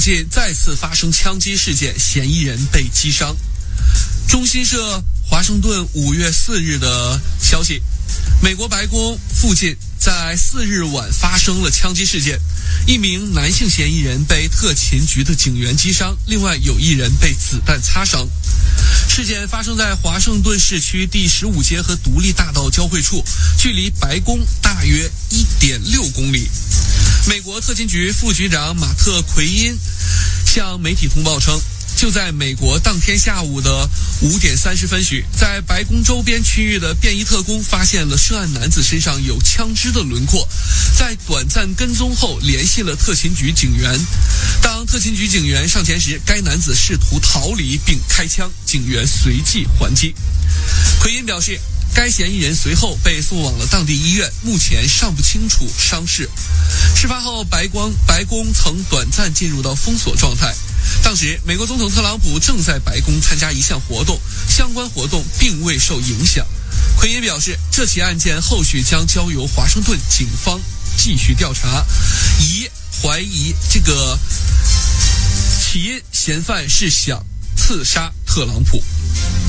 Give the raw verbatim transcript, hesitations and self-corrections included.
近再次发生枪击事件，嫌疑人被击伤。中新社华盛顿五月四日的消息，美国白宫附近在四日晚发生了枪击事件，一名男性嫌疑人被特勤局的警员击伤，另外有一人被子弹擦伤。事件发生在华盛顿市区第十五街和独立大道交汇处，距离白宫大约 一点六公里。美国特勤局副局长马特·奎因向媒体通报称，就在美国当天下午的五点三十分许，在白宫周边区域的便衣特工发现了涉案男子身上有枪支的轮廓，在短暂跟踪后联系了特勤局警员。当特勤局警员上前时，该男子试图逃离并开枪，警员随即还击。奎因表示，该嫌疑人随后被送往了当地医院，目前尚不清楚伤势。事发后，白宫白宫曾短暂进入到封锁状态。当时，美国总统特朗普正在白宫参加一项活动，相关活动并未受影响。奎因表示，这起案件后续将交由华盛顿警方继续调查，疑怀疑这个起因嫌犯是想刺杀特朗普。